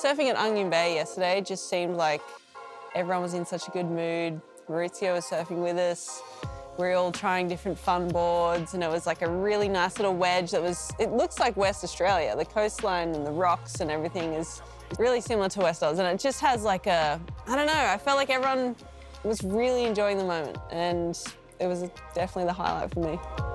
Surfing at Onion Bay yesterday just seemed like everyone was in such a good mood. Maurizio was surfing with us. We were all trying different fun boards, and it was like a really nice little wedge that was, it looks like West Australia. The coastline and the rocks and everything is really similar to West Oz, and it just has like a, I don't know, I felt like everyone was really enjoying the moment, and it was definitely the highlight for me.